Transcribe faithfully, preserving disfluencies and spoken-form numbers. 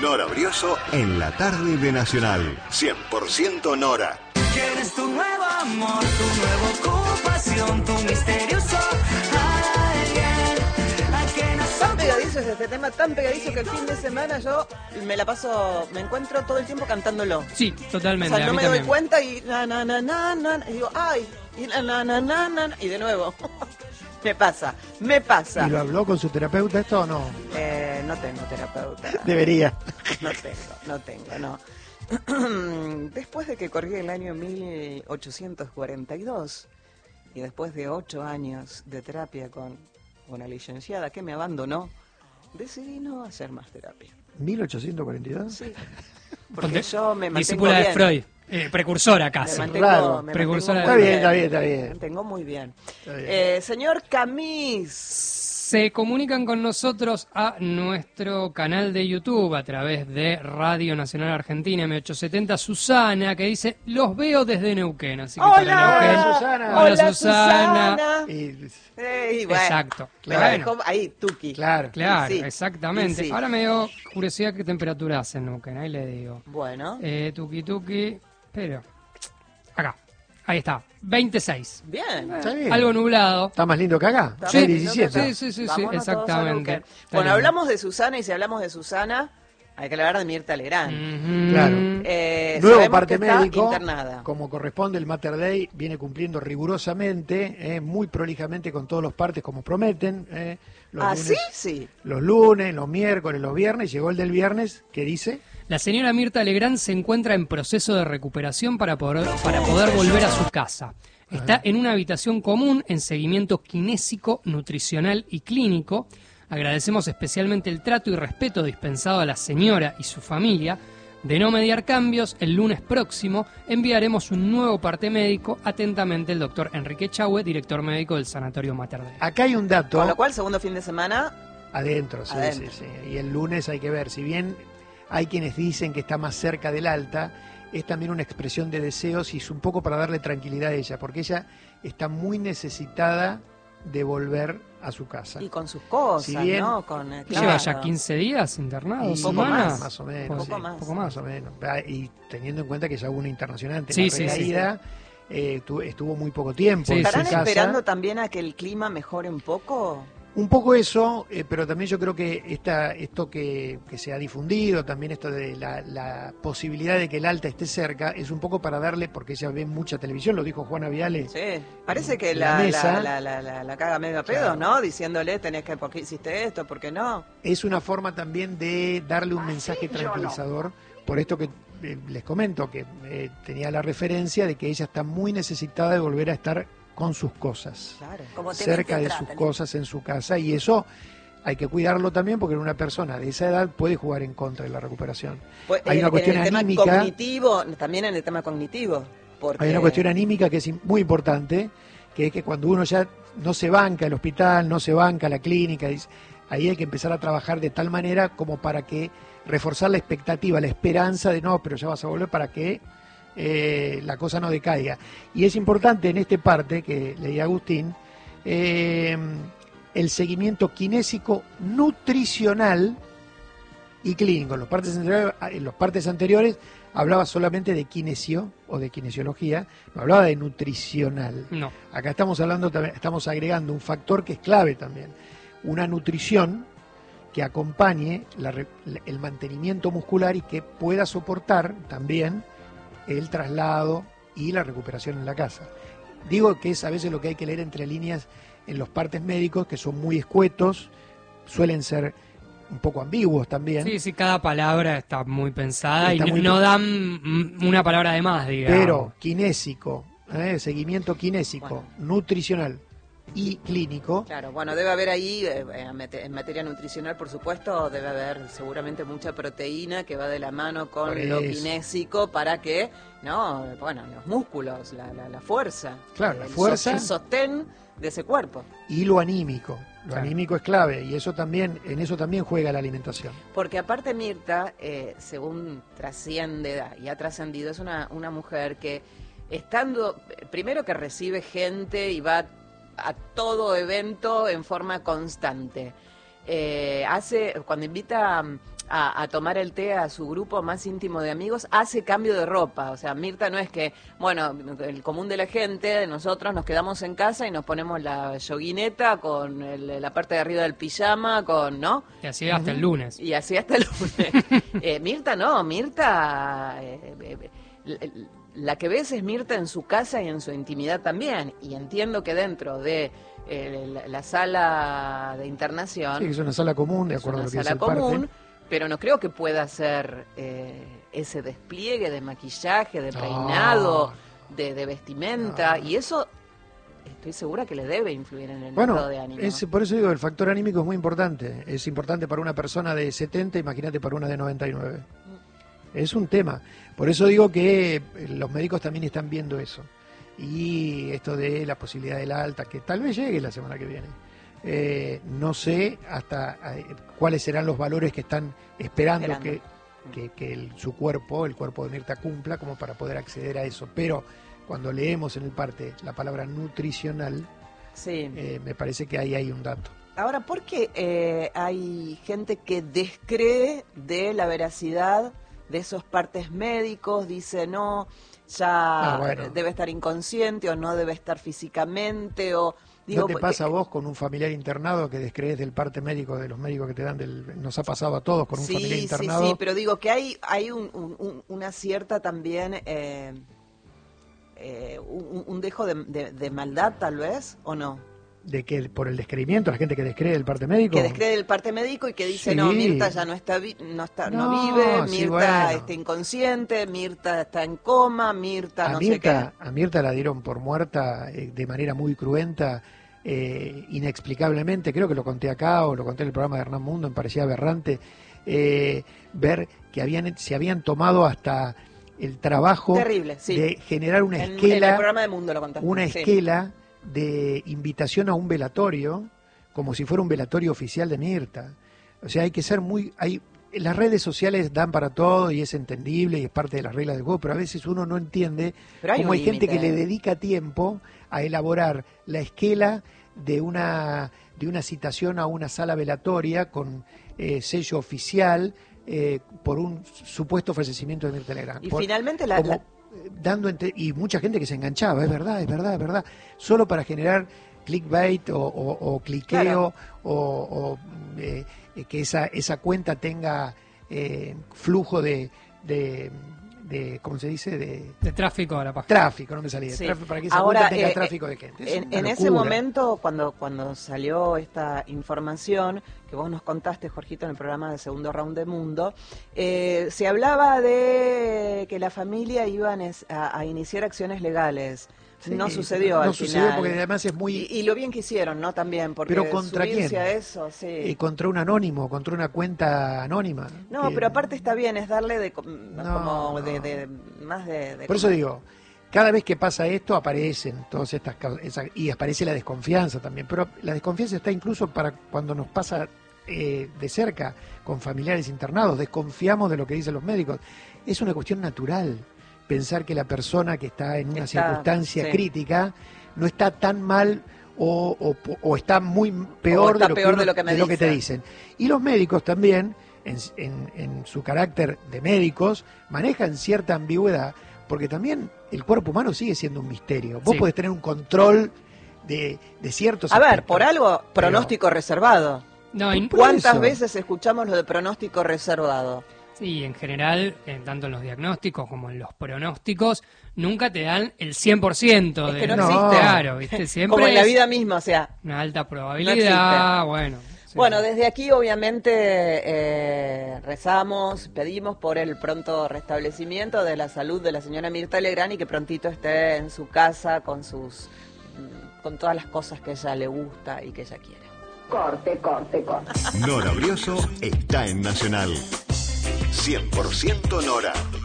Nora Brioso en la tarde de Nacional. cien por ciento Nora. ¿Quieres tu nuevo amor, tu nueva ocupación, tu misterioso alguien? ¿A que no Tan pegadizo es este tema, tan pegadizo que el fin de semana yo me la paso, me encuentro todo el tiempo cantándolo. Sí, totalmente. O sea, no a mí me también. doy cuenta y na na na na na y digo, ay, y na na na na na y de nuevo. Me pasa, me pasa. ¿Y lo habló con su terapeuta esto o no? Eh, no tengo terapeuta. Debería. No tengo, no tengo, no. Después de que corrí el año mil ochocientos cuarenta y dos y después de ocho años de terapia con una licenciada que me abandonó, decidí no hacer más terapia. ¿mil ochocientos cuarenta y dos? Sí, porque yo me mantengo Discípula bien. de Freud, eh, precursora casi. Me mantengo, Claro. me Precursora mantengo de- muy Está bien, está bien, está bien. Me mantengo muy bien. Está bien. Eh, señor Camis. Se comunican con nosotros a nuestro canal de YouTube a través de Radio Nacional Argentina M ochocientos setenta. Susana, que dice, los veo desde Neuquén. Así que para ¡Hola! Neuquén- Hola, Susana. Hola, Hola, Susana. Susana. Y- Eh, y bueno, Exacto. me Bueno. dejó ahí, Tuki. claro. Claro, Sí, exactamente. y sí. Ahora me dio curiosidad qué temperatura hace en Neuquén, ahí le digo. Bueno, Eh, tuki tuki, pero acá, ahí está, veintiséis. bien. Está bien. Algo nublado. Está más lindo que acá. Está Sí, bien, diecisiete. ¿no? sí, sí, sí, sí, Vámonos todos a exactamente. Neuquén. Está Bueno, lindo. hablamos de Susana y si hablamos de Susana, hay que hablar de Mirta Legrand. Ujú. Claro. Eh, Nuevo sabemos parte que está médico, internada. como corresponde el Mater Day, viene cumpliendo rigurosamente, eh, muy prolijamente con todos los partes como prometen. eh, los ¿Ah, lunes- sí? Sí. Los lunes, los miércoles, los viernes, llegó el del viernes, que dice, La señora Mirta Legrand se encuentra en proceso de recuperación para poder, para poder volver a su casa. Está en una habitación común en seguimiento kinésico, nutricional y clínico. Agradecemos especialmente el trato y respeto dispensado a la señora y su familia. De no mediar cambios, el lunes próximo enviaremos un nuevo parte médico. Atentamente el doctor Enrique Chaue, director médico del Sanatorio Mater Dei. acá hay un dato, Con lo cual, segundo fin de semana, adentro, sí, Adentro. sí, sí, y el lunes hay que ver, si bien hay quienes dicen que está más cerca del alta, es también una expresión de deseos y es un poco para darle tranquilidad a ella, porque ella está muy necesitada de volver a su casa. y con sus cosas, Si bien- ¿no? Con, eh, ¿Qué lleva ya claro. quince días internado? Y ¿Dos poco semanas? más. Más o menos. Pues, Poco sí, más. poco más. Más o menos. Ah, Y teniendo en cuenta que ya hubo una internacional Sí, la sí, sí, recaída, eh, tu- estuvo muy poco tiempo Sí, en su ¿Estarán casa. esperando también a que el clima mejore un poco? Un poco eso, eh, pero también yo creo que esta, esto que, que se ha difundido, también esto de la, la posibilidad de que el alta esté cerca, es un poco para darle, porque ella ve mucha televisión, lo dijo Juana Viale. Sí, parece que La la, mesa. la, la, la, la- la caga medio a pedo, Claro. ¿no? Diciéndole, tenés que, ¿por qué hiciste esto? ¿Por qué no? Es una forma también de darle un mensaje tranquilizador, por esto que eh, les comento, que eh, tenía la referencia de que ella está muy necesitada de volver a estar con sus cosas. Claro. Como te Cerca ven, de te sus tratan. cosas en su casa, y eso hay que cuidarlo también porque una persona de esa edad puede jugar en contra de la recuperación. Pues, Hay en- una cuestión en el anímica. tema cognitivo, también en el tema cognitivo. Porque... Hay una cuestión anímica que es im- muy importante, que es que cuando uno ya no se banca el hospital, no se banca la clínica, dice, ahí hay que empezar a trabajar de tal manera como para que reforzar la expectativa, la esperanza de no, pero ya vas a volver para que eh, la cosa no decaiga. Y es importante en este parte que leía Agustín, eh, el seguimiento kinésico nutricional y clínico. En los partes anteriores, en los partes anteriores hablaba solamente de kinesio o de kinesiología, no hablaba de nutricional. No. Acá estamos hablando también, estamos agregando un factor que es clave también, una nutrición que acompañe la re- el mantenimiento muscular y que pueda soportar también el traslado y la recuperación en la casa. Digo que es a veces lo que hay que leer entre líneas en los partes médicos, que son muy escuetos, suelen ser un poco ambiguos también. Sí, sí, cada palabra está muy pensada Está y no, muy no pe- dan mm, una palabra de más, digamos. Pero kinésico, ¿eh? seguimiento kinésico, nutricional y clínico. Claro, bueno, debe haber ahí, eh, en mate- en materia nutricional, por supuesto, debe haber seguramente mucha proteína que va de la mano con Por lo eso. kinésico para que, no, bueno, los músculos, la, la, la fuerza. Claro, la el fuerza. so- el sostén de ese cuerpo. Y lo anímico. Lo Claro. anímico es clave y eso también, en eso también juega la alimentación. Porque aparte Mirta, eh, según trasciende y ha trascendido, es una, una mujer que estando, primero que recibe gente y va a todo evento en forma constante. eh, hace, cuando invita a, a tomar el té a su grupo más íntimo de amigos, hace cambio de ropa. O sea, Mirta no es que, bueno, el común de la gente, nosotros nos quedamos en casa y nos ponemos la yoguineta con el, la parte de arriba del pijama, con, ¿no? Y así hasta el lunes. Y así hasta el lunes. eh, Mirta no, Mirta... Eh, eh, eh, la que ves es Mirta en su casa y en su intimidad también. Y entiendo que dentro de eh, la, la sala de internación... Sí, es una sala común, de acuerdo a lo que dice el parte. Es una sala común, pero no creo que pueda hacer eh, ese despliegue de maquillaje, de peinado, no. de, de vestimenta. No. Y eso estoy segura que le debe influir en el bueno, estado de ánimo. Es, por eso digo, el factor anímico es muy importante. Es importante para una persona de setenta, imagínate para una de noventa y nueve. Es un tema. Por eso digo que los médicos también están viendo eso. Y esto de la posibilidad del alta, que tal vez llegue la semana que viene. Eh, no sé hasta eh, cuáles serán los valores que están esperando, esperando. que, que, que el, su cuerpo, el cuerpo de Mirta cumpla como para poder acceder a eso. Pero cuando leemos en el parte la palabra nutricional, sí. eh, me parece que ahí hay un dato. Ahora, ¿por qué eh, hay gente que descree de la veracidad de esos partes médicos? Dice, no, ya ah, bueno. debe estar inconsciente o no debe estar físicamente o... Digo, ¿No te pasa a vos con un familiar internado que descrees del parte médico de los médicos que te dan? Del, nos ha pasado a todos con un sí, familiar internado. Sí, sí, pero digo que hay hay un, un, una cierta también, eh, eh, un, un dejo de, de, de maldad tal vez, ¿o no? ¿De que por el descreimiento, la gente que descree del parte médico? Que descree del parte médico y que dice, sí. no, Mirta ya no está, vi no, está no, no vive, Mirta sí, bueno. está inconsciente, Mirta está en coma, Mirta a no Mirta, sé qué. A Mirta la dieron por muerta eh, de manera muy cruenta, eh, inexplicablemente, creo que lo conté acá o lo conté en el programa de Hernán Mundo, me parecía aberrante, eh, ver que habían se habían tomado hasta el trabajo Terrible, sí. de generar una en, esquela, en el programa de Mundo lo contaste, una sí. esquela de invitación a un velatorio, como si fuera un velatorio oficial de Mirta. O sea, hay que ser muy... hay las redes sociales dan para todo y es entendible y es parte de las reglas del juego, pero a veces uno no entiende cómo hay gente que le dedica tiempo a elaborar la esquela de una, de una citación a una sala velatoria con eh, sello oficial eh, por un supuesto fallecimiento de Mirta Legrand. Y por, finalmente la... como, la... dando entre, y mucha gente que se enganchaba, es verdad, es verdad, es verdad, solo para generar clickbait o, o, o cliqueo claro. o, o eh, que esa esa cuenta tenga eh, flujo de, de, de ¿cómo se dice? De, de tráfico a la página. Tráfico, no me salía. Sí. Tráfico, para que esa Ahora, cuenta tenga eh, tráfico de gente. Es en en ese momento, cuando cuando salió esta información que vos nos contaste, Jorgito, en el programa de Segundo Round de Mundo, eh, se hablaba de que la familia iban a, a iniciar acciones legales. Sí, no sucedió no al sucedió final. porque además es muy... Y, y lo bien que hicieron, ¿no? También, porque ¿Pero contra quién? A eso, sí. Eh, contra un anónimo, contra una cuenta anónima. No, que... pero aparte está bien, es darle de, no, como no. de, de más de... de Por eso digo, cada vez que pasa esto aparecen todas estas esa, y aparece la desconfianza también, pero la desconfianza está incluso para cuando nos pasa eh, de cerca con familiares internados, desconfiamos de lo que dicen los médicos. Es una cuestión natural pensar que la persona que está en una está, circunstancia sí. crítica no está tan mal o, o, o está muy peor, está de, lo peor uno, de, lo que me de lo que te dicen. Y los médicos también, en, en, en su carácter de médicos, manejan cierta ambigüedad, porque también el cuerpo humano sigue siendo un misterio. Vos sí. podés tener un control de, de ciertos A aspectos, ver, por algo, pronóstico pero, reservado. No, ¿Cuántas veces escuchamos lo de pronóstico reservado? Sí, en general, en, tanto en los diagnósticos como en los pronósticos, nunca te dan el cien por ciento. Es de, que no, no existe. Claro, ¿viste? Siempre como en la vida misma, o sea. Una alta probabilidad, no bueno. Sí. Bueno, desde aquí obviamente eh, rezamos, pedimos por el pronto restablecimiento de la salud de la señora Mirta Legrand y que prontito esté en su casa con sus, con todas las cosas que ella le gusta y que ella quiere. Corte, corte, corte. Nora Brioso está en Nacional. cien por ciento Nora.